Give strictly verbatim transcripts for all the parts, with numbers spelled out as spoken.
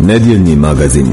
Nedjeljni magazin.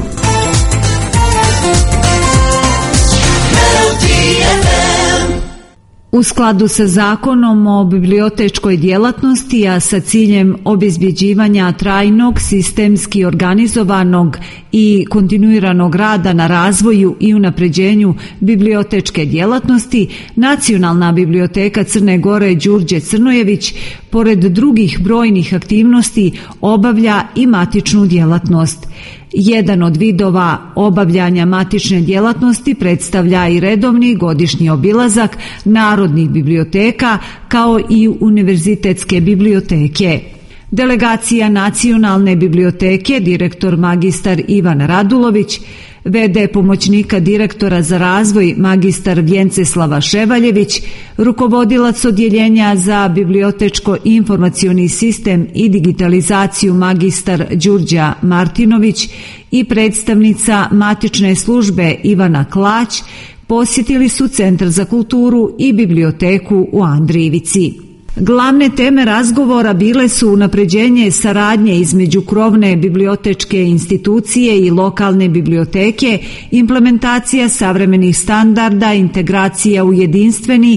U skladu sa Zakonom o bibliotečkoj djelatnosti, a sa ciljem obezbjeđivanja trajnog, sistemski organizovanog i kontinuiranog rada na razvoju i unapređenju bibliotečke djelatnosti, Nacionalna biblioteka Crne Gore Đurđe Crnojević, pored drugih brojnih aktivnosti, obavlja i matičnu djelatnost. Jedan od vidova obavljanja matične djelatnosti predstavlja i redovni godišnji obilazak narodnih biblioteka kao i univerzitetske biblioteke. Delegacija Nacionalne biblioteke, direktor magistar Ivan Radulović, ve de pomoćnika direktora za razvoj magistar Vjenceslava Ševaljević, rukovodilac odjeljenja za bibliotečko-informacioni sistem i digitalizaciju magistar Đurđa Martinović i predstavnica matične službe Ivana Klać posjetili su Centar za kulturu i biblioteku u Andrijevici. Glavne teme razgovora bile su unapređenje saradnje između krovne bibliotečke institucije i lokalne biblioteke, implementacija savremenih standarda, integracija u jedinstveni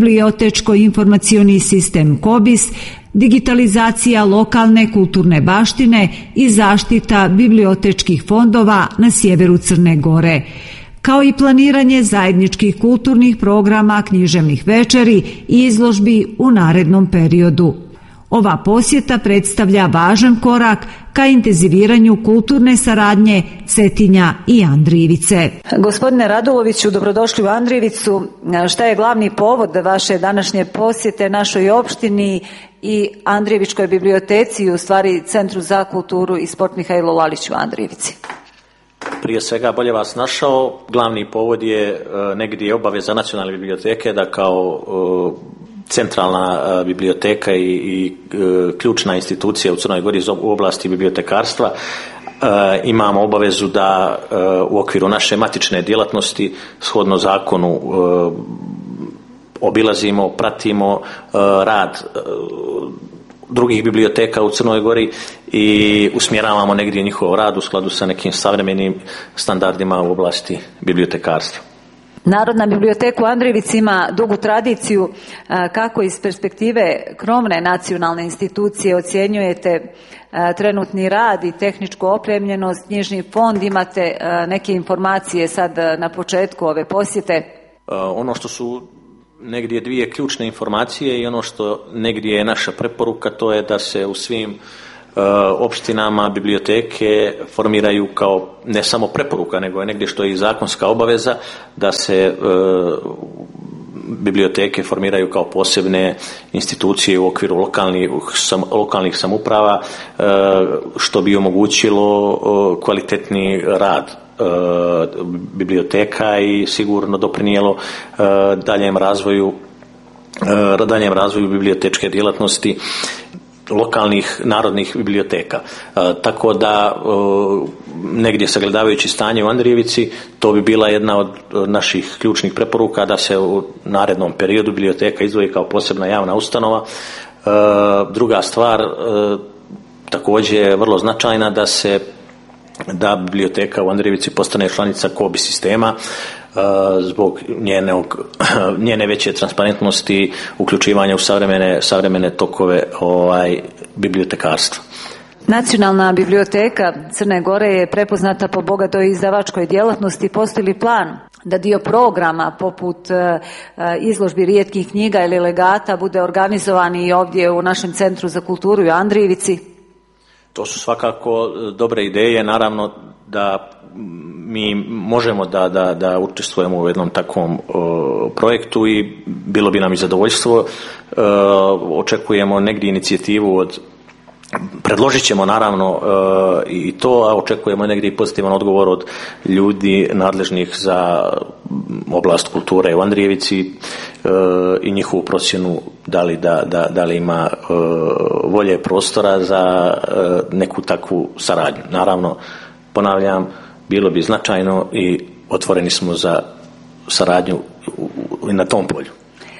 bibliotečko-informacioni sistem KOBIS, digitalizacija lokalne kulturne baštine i zaštita bibliotečkih fondova na sjeveru Crne Gore, kao i planiranje zajedničkih kulturnih programa, književnih večeri i izložbi u narednom periodu. Ova posjeta predstavlja važan korak ka intenziviranju kulturne saradnje Cetinja i Andrijevice. Gospodine Raduloviću, dobrodošli u Andrijevicu. Šta je glavni povod vaše današnje posjete našoj opštini i Andrijevičkoj biblioteci, u stvari Centru za kulturu i sport Mihajlo Lalić u Andrijevici? Prije svega bolje vas našao. Glavni povod je e, negdje obaveza Nacionalne biblioteke da kao e, centralna e, biblioteka i, i e, ključna institucija u Crnoj Gori u oblasti bibliotekarstva e, imamo obavezu da e, u okviru naše matične djelatnosti shodno zakonu e, obilazimo, pratimo e, rad e, drugih biblioteka u Crnoj Gori i usmjeravamo negdje njihov rad u skladu sa nekim savremenim standardima u oblasti bibliotekarstva. Narodna biblioteka u Andrijevici ima dugu tradiciju. Kako iz perspektive krovne nacionalne institucije ocjenjujete trenutni rad i tehničku opremljenost, knjižni fond? Imate neke informacije sad na početku ove posjete? Ono što su negdje dvije ključne informacije i ono što negdje je naša preporuka, to je da se u svim e, opštinama biblioteke formiraju kao ne samo preporuka, nego je negdje što je i zakonska obaveza da se e, biblioteke formiraju kao posebne institucije u okviru lokalnih, sam, lokalnih samouprava, e, što bi omogućilo e, kvalitetni rad biblioteka i sigurno doprinijelo daljem razvoju daljem razvoju bibliotečke djelatnosti lokalnih narodnih biblioteka. Tako da negdje sagledavajući stanje u Andrijevici, to bi bila jedna od naših ključnih preporuka da se u narednom periodu biblioteka izdvoji kao posebna javna ustanova. Druga stvar, također je vrlo značajna, da se da biblioteka u Andrijevici postane članica KOBIS sistema zbog njenog, njene veće transparentnosti, uključivanja u savremene, savremene tokove ovaj, bibliotekarstva. Nacionalna biblioteka Crne Gore je prepoznata po bogatoj izdavačkoj djelatnosti. Postoji li plan da dio programa poput izložbi rijetkih knjiga ili legata bude organizovan i ovdje u našem Centru za kulturu u Andrijevici? To su svakako dobre ideje, naravno da mi možemo da, da, da učestvujemo u jednom takvom o, projektu i bilo bi nam i zadovoljstvo. E, očekujemo negdje inicijativu od, predložit ćemo naravno e, i to, a očekujemo negdje i pozitivan odgovor od ljudi nadležnih za oblast kulture u Andrijevici e, i njihovu procjenu da li, da, da, da li ima e, volje prostora za e, neku takvu saradnju. Naravno, ponavljam, bilo bi značajno i otvoreni smo za saradnju na tom polju.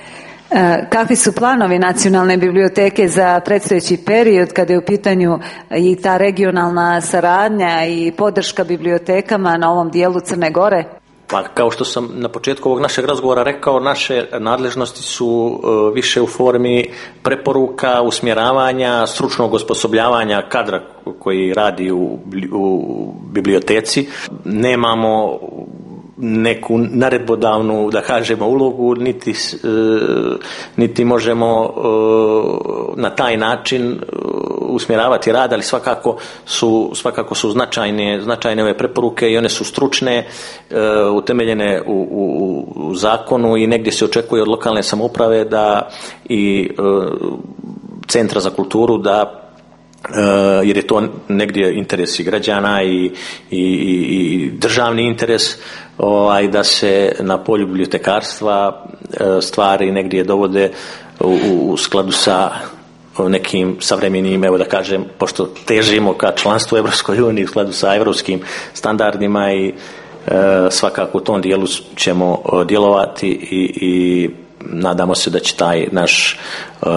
Kakvi su planovi nacionalne biblioteke za predstojeći period kada je u pitanju i ta regionalna saradnja i podrška bibliotekama na ovom dijelu Crne Gore? Pa kao što sam na početku ovog našeg razgovora rekao, naše nadležnosti su uh, više u formi preporuka, usmjeravanja, stručnog osposobljavanja kadra koji radi u, u biblioteci. Nemamo neku naredbodavnu, da kažemo, ulogu, niti, niti možemo na taj način usmjeravati rad, ali svakako su, svakako su značajne, značajne ove preporuke i one su stručne, utemeljene u, u, u zakonu i negdje se očekuje od lokalne samouprave da i Centra za kulturu da jer je to negdje interes i građana i, i, i državni interes, ovaj, da se na polju bibliotekarstva stvari negdje dovode u, u skladu sa nekim savremenim, evo da kažem, pošto težimo ka članstvu u Europskoj uniji u skladu sa europskim standardima i e, svakako u tom dijelu ćemo djelovati i, i nadamo se da će taj naš e,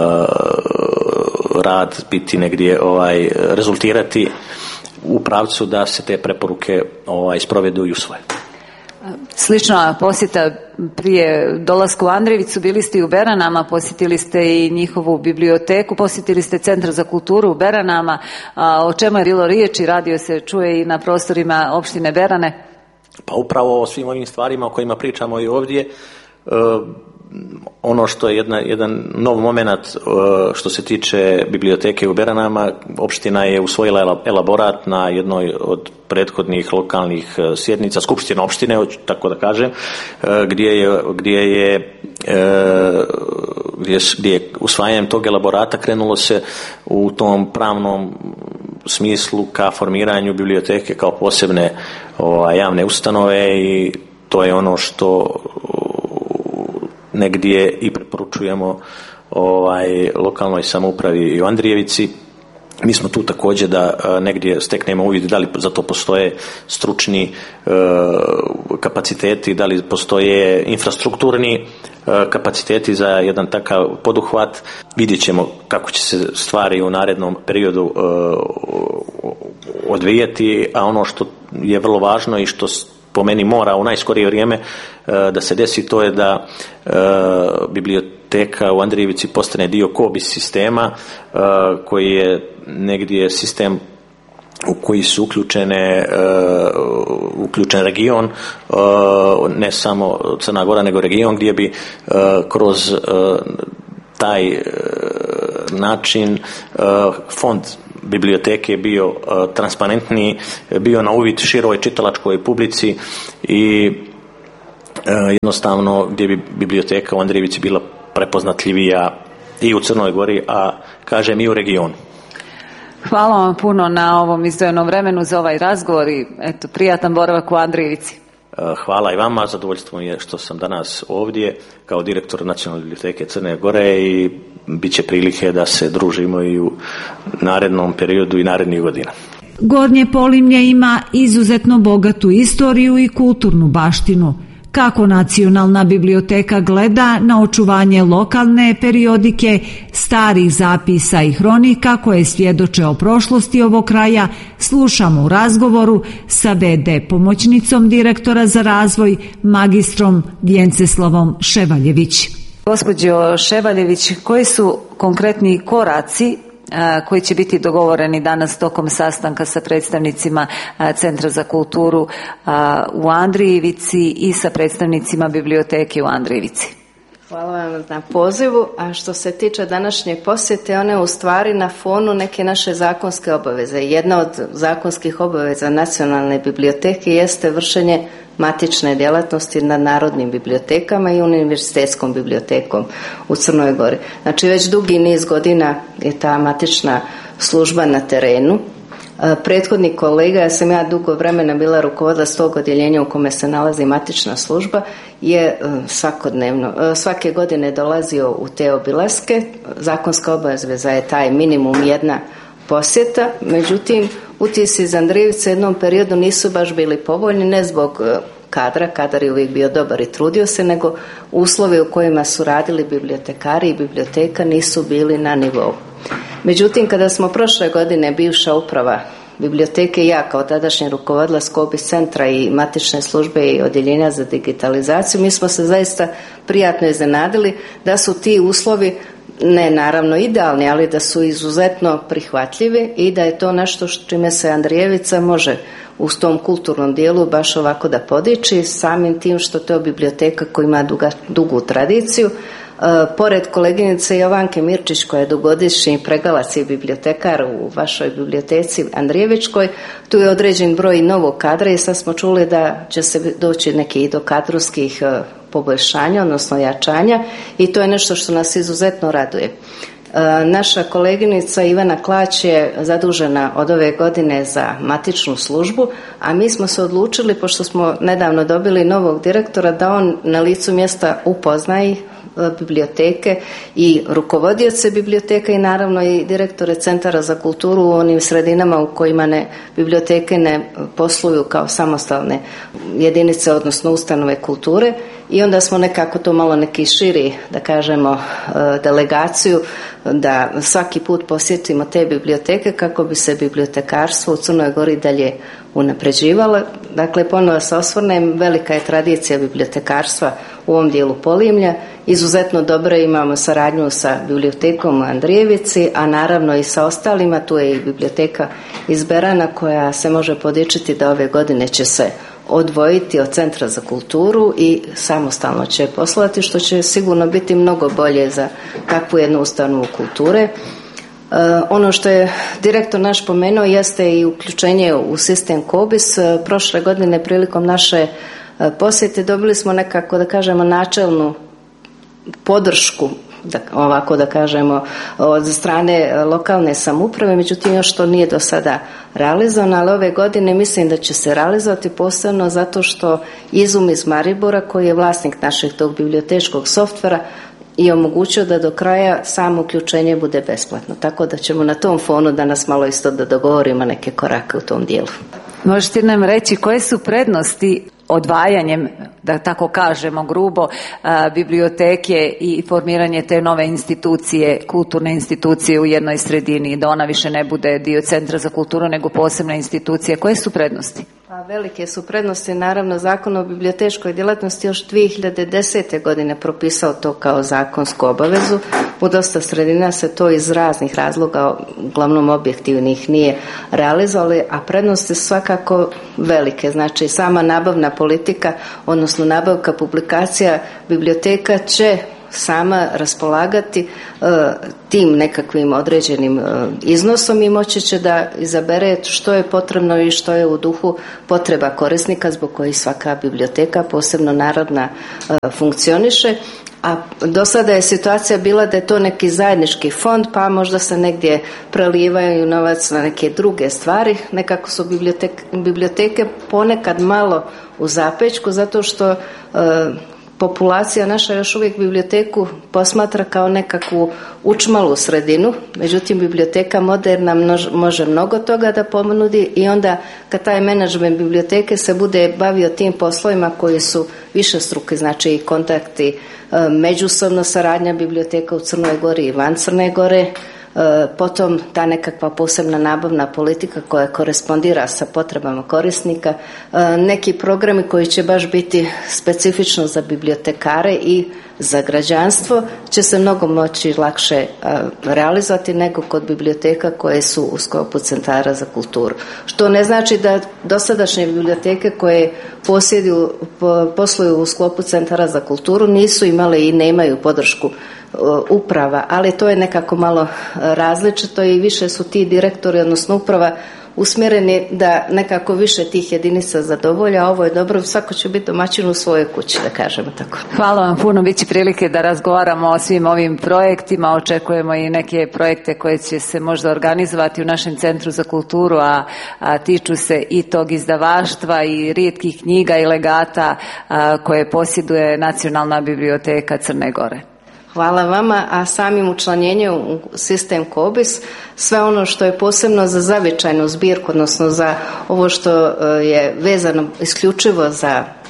rad biti negdje ovaj, rezultirati u pravcu da se te preporuke ovaj, sprovedu i usvoje. Slična posjeta prije dolaska u Andrijevicu, bili ste i u Beranama, posjetili ste i njihovu biblioteku, posjetili ste Centar za kulturu u Beranama. A, o čemu je bilo riječi? Radio se čuje i na prostorima opštine Berane. Pa upravo o svim ovim stvarima o kojima pričamo i ovdje. E, ono što je jedna, jedan nov moment što se tiče biblioteke u Beranama, opština je usvojila elaborat na jednoj od prethodnih lokalnih sjednica, skupština opštine, tako da kažem, gdje je, gdje je, gdje je, gdje je usvajanjem tog elaborata krenulo se u tom pravnom smislu ka formiranju biblioteke kao posebne o, javne ustanove i to je ono što negdje i preporučujemo ovaj, lokalnoj samoupravi i u Andrijevici. Mi smo tu također da a, negdje steknemo uvid da li za to postoje stručni e, kapaciteti, da li postoje infrastrukturni e, kapaciteti za jedan takav poduhvat. Vidjet ćemo kako će se stvari u narednom periodu e, odvijeti, a ono što je vrlo važno i što po meni mora u najskorije vrijeme da se desi, to je da e, biblioteka u Andrijevici postane dio KOBIS sistema e, koji je negdje sistem u koji su uključene e, uključen region, e, ne samo Crna Gora nego region gdje bi e, kroz e, taj e, način e, fond biblioteke bio uh, transparentniji, bio na uvid široj čitalačkoj publici i uh, jednostavno gdje bi biblioteka u Andrijevici bila prepoznatljivija i u Crnoj Gori, a kažem i u regionu. Hvala vam puno na ovom izdvojenom vremenu za ovaj razgovor i eto, prijatan boravak u Andrijevici. Hvala i vama, zadovoljstvo mi je što sam danas ovdje kao direktor Nacionalne biblioteke Crne Gore i bit će prilike da se družimo i u narednom periodu i narednih godina. Gornje Polimlje ima izuzetno bogatu istoriju i kulturnu baštinu. Kako Nacionalna biblioteka gleda na očuvanje lokalne periodike, starih zapisa i hronika koje svjedoče o prošlosti ovog kraja, slušamo u razgovoru sa ve de pomoćnicom direktora za razvoj, magistrom Vjenceslavom Ševaljević. Gospođo Ševaljević, koji su konkretni koraci koji će biti dogovoreni danas tokom sastanka sa predstavnicima Centra za kulturu u Andrijevici i sa predstavnicima biblioteke u Andrijevici? Hvala vam na pozivu. A što se tiče današnje posjete, one u stvari na fonu neke naše zakonske obaveze. Jedna od zakonskih obaveza Nacionalne biblioteke jeste vršenje matične djelatnosti nad narodnim bibliotekama i univerzitetskom bibliotekom u Crnoj Gori. Znači već dugi niz godina je ta matična služba na terenu. Prethodni kolega, ja sam ja dugo vremena bila rukovodila s tog odjeljenja u kome se nalazi matična služba, je svakodnevno, svake godine dolazio u te obilaske. Zakonska obaveza je taj minimum jedna posjeta, međutim utisci iz Andrijevice u jednom periodu nisu baš bili povoljni, ne zbog kadra, kadar je uvijek bio dobar i trudio se, nego uslovi u kojima su radili bibliotekari i biblioteka nisu bili na nivou. Međutim, kada smo prošle godine bivša uprava biblioteke i ja kao tadašnja rukovodila Skobis centra i matične službe i odjeljenja za digitalizaciju, mi smo se zaista prijatno iznenadili da su ti uslovi ne naravno idealni, ali da su izuzetno prihvatljivi i da je to nešto čime se Andrijevica može u tom kulturnom dijelu baš ovako da podiči, samim tim što to je biblioteka koja ima duga, dugu tradiciju. E, pored koleginice Jovanke Mirčić, koja je dugogodišnji pregalac i bibliotekar u vašoj biblioteci Andrijevičkoj, tu je određen broj novog kadra i sad smo čuli da će se doći neki i do kadrovskih e, poboljšanja, odnosno jačanja, i to je nešto što nas izuzetno raduje. E, naša koleginica Ivana Klać je zadužena od ove godine za matičnu službu, a mi smo se odlučili, pošto smo nedavno dobili novog direktora, da on na licu mjesta upoznaje biblioteke i rukovodioce biblioteka i naravno i direktore centara za kulturu u onim sredinama u kojima ne, biblioteke ne posluju kao samostalne jedinice, odnosno ustanove kulture, i onda smo nekako to malo neki širi, da kažemo, delegaciju da svaki put posjetimo te biblioteke kako bi se bibliotekarstvo u Crnoj Gori dalje unapređivalo. Dakle, ponovo se osvrnem, velika je tradicija bibliotekarstva u ovom dijelu Polimlja, izuzetno dobro imamo saradnju sa bibliotekom u Andrijevici, a naravno i sa ostalima, tu je i biblioteka iz Berana koja se može podičiti da ove godine će se odvojiti od Centra za kulturu i samostalno će poslovati, što će sigurno biti mnogo bolje za takvu jednu ustanovu kulture. E, ono što je direktor naš pomenuo jeste i uključenje u sistem Kobis. E, prošle godine prilikom naše e, posjete dobili smo nekako, da kažemo, načelnu podršku, da, ovako da kažemo, od strane lokalne samouprave, međutim još to nije do sada realizovano, ali ove godine mislim da će se realizovati, posebno zato što Izum iz Maribora, koji je vlasnik našeg tog bibliotečkog softvera, i omogućio da do kraja samo uključenje bude besplatno. Tako da ćemo na tom fonu danas malo isto da dogovorimo neke korake u tom dijelu. Možete nam reći koje su prednosti odvajanjem, da tako kažemo grubo, biblioteke i formiranje te nove institucije, kulturne institucije u jednoj sredini, da ona više ne bude dio Centra za kulturu nego posebna institucija? Koje su prednosti? Pa velike su prednosti. Naravno, Zakon o bibliotečkoj djelatnosti još dvije hiljade desete godine propisao to kao zakonsku obavezu. U dosta sredina se to iz raznih razloga, uglavnom objektivnih, nije realizovali, a prednosti su svakako velike. Znači, sama nabavna politika, odnosno nabavka publikacija, biblioteka će sama raspolagati uh, tim nekakvim određenim uh, iznosom i moći će da izabere što je potrebno i što je u duhu potreba korisnika, zbog kojih svaka biblioteka, posebno narodna, uh, funkcioniše. A do sada je situacija bila da je to neki zajednički fond, pa možda se negdje prelijevaju novac na neke druge stvari. Nekako su biblioteke, biblioteke ponekad malo u zapećku, zato što uh, populacija naša još uvijek biblioteku posmatra kao nekakvu učmalu sredinu, međutim biblioteka moderna može mnogo toga da ponudi i onda kad taj menadžment biblioteke se bude bavio tim poslovima koji su višestruki, znači i kontakti, međusobno saradnja biblioteka u Crnoj Gori i van Crne Gore, potom ta nekakva posebna nabavna politika koja korespondira sa potrebama korisnika, neki programi koji će baš biti specifično za bibliotekare i za građanstvo će se mnogo moći lakše realizovati nego kod biblioteka koje su u sklopu centara za kulturu. Što ne znači da dosadašnje biblioteke koje posjeduju, posluju u sklopu centara za kulturu nisu imale i nemaju podršku uprava, ali to je nekako malo različito i više su ti direktori, odnosno uprava, usmjereni da nekako više tih jedinica zadovolja. Ovo je dobro, svako će biti domaćin u svojoj kući, da kažemo tako. Hvala vam puno, bit će prilike da razgovaramo o svim ovim projektima, očekujemo i neke projekte koje će se možda organizovati u našem Centru za kulturu, a, a tiču se i tog izdavaštva i rijetkih knjiga i legata a, koje posjeduje Nacionalna biblioteka Crne Gore. Hvala vama, a samim učlanjenjem u sistem Kobis, sve ono što je posebno za zavičajnu zbirku, odnosno za ovo što je vezano isključivo za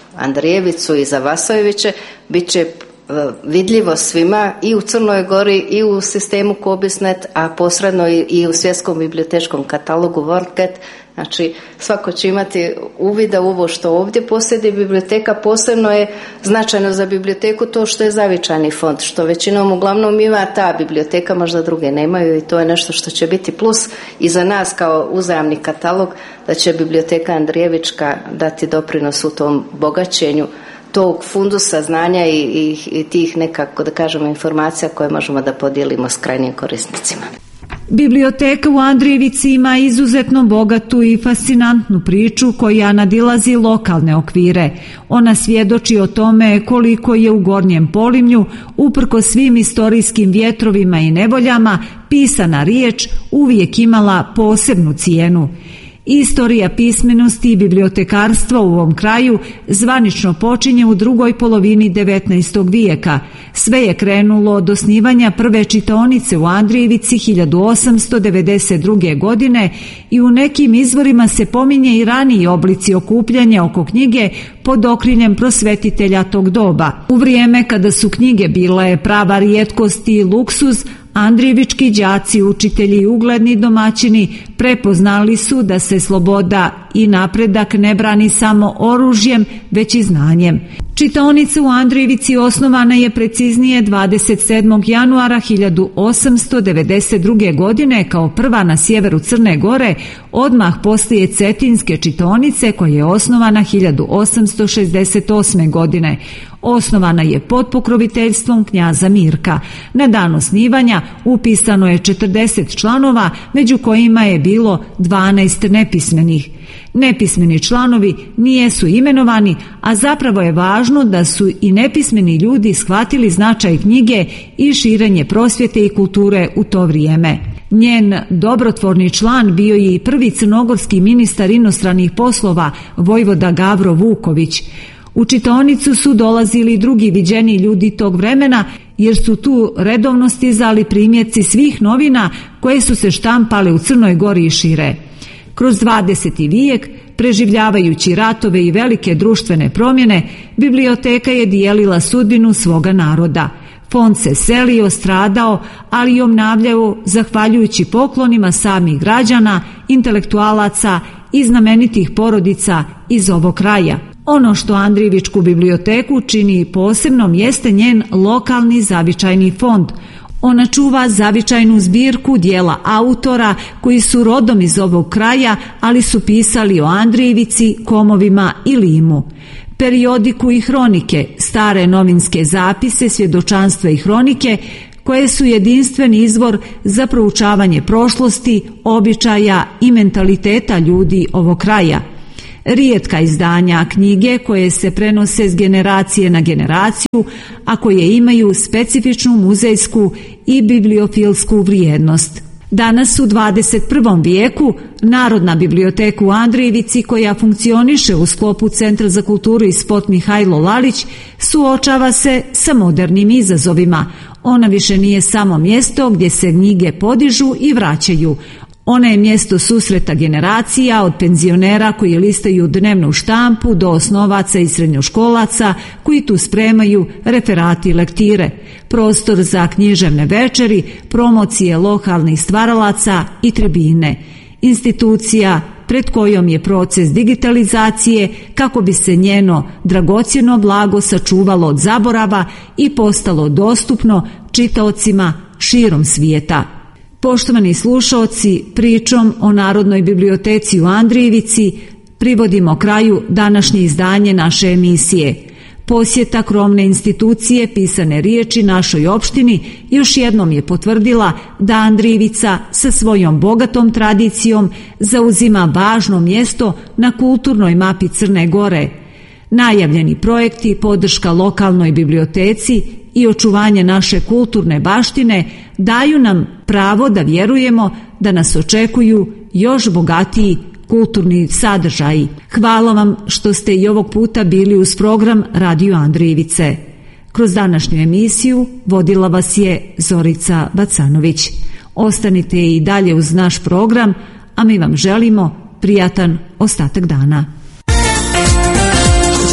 Andrijevicu i za Vasojeviće bit će vidljivo svima i u Crnoj Gori i u sistemu Kobisnet, a posredno i u svjetskom bibliotečkom katalogu WorldCat. Znači, svako će imati uvida u ovo što ovdje posjedi biblioteka. Posebno je značajno za biblioteku to što je zavičajni fond, što većinom uglavnom ima ta biblioteka, možda druge nemaju, i to je nešto što će biti plus i za nas kao uzajamni katalog, da će biblioteka Andrijevička dati doprinos u tom bogaćenju tog fundusa znanja i, i, i tih nekako, da kažemo, informacija koje možemo da podijelimo s krajnjim korisnicima. Biblioteka u Andrijevici ima izuzetno bogatu i fascinantnu priču koja nadilazi lokalne okvire. Ona svjedoči o tome koliko je u Gornjem Polimlju, uprkos svim istorijskim vjetrovima i nevoljama, pisana riječ uvijek imala posebnu cijenu. Istorija pismenosti i bibliotekarstva u ovom kraju zvanično počinje u drugoj polovini devetnaestog vijeka. Sve je krenulo od osnivanja prve čitaonice u Andrijevici hiljadu osamsto devedeset druge. godine i u nekim izvorima se pominje i raniji oblici okupljanja oko knjige pod okriljem prosvetitelja tog doba. U vrijeme kada su knjige bile prava rijetkost i luksuz, Andrijevički đaci, učitelji i ugledni domaćini prepoznali su da se sloboda i napredak ne brani samo oružjem, već i znanjem. Čitaonica u Andrijevici osnovana je preciznije dvadeset sedmog januara hiljadu osamsto devedeset druge. godine kao prva na sjeveru Crne Gore, odmah poslije Cetinske čitaonice koja je osnovana hiljadu osamsto šezdeset osme. godine. Osnovana je pod pokroviteljstvom knjaza Mirka. Na dan osnivanja upisano je četrdeset članova, među kojima je bilo dvanaest nepismenih. Nepismeni članovi nijesu imenovani, a zapravo je važno da su i nepismeni ljudi shvatili značaj knjige i širenje prosvjete i kulture u to vrijeme. Njen dobrotvorni član bio je i prvi crnogorski ministar inostranih poslova, vojvoda Gavro Vuković. U čitaonicu su dolazili drugi viđeni ljudi tog vremena, jer su tu redovno stizali primjerci svih novina koje su se štampale u Crnoj Gori i šire. Kroz dvadeseti vijek, preživljavajući ratove i velike društvene promjene, biblioteka je dijelila sudbinu svoga naroda. Fond se selio, stradao, ali i obnavljao zahvaljujući poklonima samih građana, intelektualaca i znamenitih porodica iz ovog kraja. Ono što Andrijevičku biblioteku čini posebnom jeste njen lokalni zavičajni fond. Ona čuva zavičajnu zbirku dijela autora koji su rodom iz ovog kraja, ali su pisali o Andrijevici, Komovima i Limu. Periodiku i hronike, stare novinske zapise, svjedočanstva i hronike, koje su jedinstven izvor za proučavanje prošlosti, običaja i mentaliteta ljudi ovog kraja. Rijetka izdanja knjige koje se prenose s generacije na generaciju, a koje imaju specifičnu muzejsku i bibliofilsku vrijednost. Danas u dvadeset prvom vijeku Narodna biblioteka u Andrijevici, koja funkcioniše u sklopu Centra za kulturu i sport Mihajlo Lalić, suočava se sa modernim izazovima. Ona više nije samo mjesto gdje se knjige podižu i vraćaju. Ona je mjesto susreta generacija, od penzionera koji listaju dnevnu štampu do osnovaca i srednjoškolaca koji tu spremaju referati i lektire, prostor za književne večeri, promocije lokalnih stvaralaca i tribine, institucija pred kojom je proces digitalizacije kako bi se njeno dragocjeno blago sačuvalo od zaborava i postalo dostupno čitaocima širom svijeta. Poštovani slušaoci, pričom o Narodnoj biblioteci u Andrijevici privodimo kraju današnje izdanje naše emisije. Posjeta krovne institucije pisane riječi našoj opštini još jednom je potvrdila da Andrijevica sa svojom bogatom tradicijom zauzima važno mjesto na kulturnoj mapi Crne Gore. Najavljeni projekti, podrška lokalnoj biblioteci i očuvanje naše kulturne baštine daju nam pravo da vjerujemo da nas očekuju još bogatiji kulturni sadržaji. Hvala vam što ste i ovog puta bili uz program Radio Andrijevice. Kroz današnju emisiju vodila vas je Zorica Bacanović. Ostanite i dalje uz naš program, a mi vam želimo prijatan ostatak dana.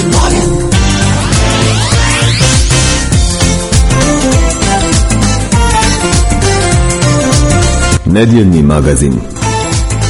Nedjeljni magazin.